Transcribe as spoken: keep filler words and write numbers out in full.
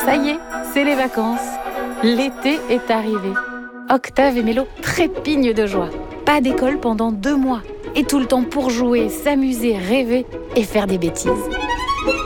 Ça y est, c'est les vacances. L'été est arrivé. Octave et Mélo trépignent de joie. Pas d'école pendant deux mois. Et tout le temps pour jouer, s'amuser, rêver et faire des bêtises.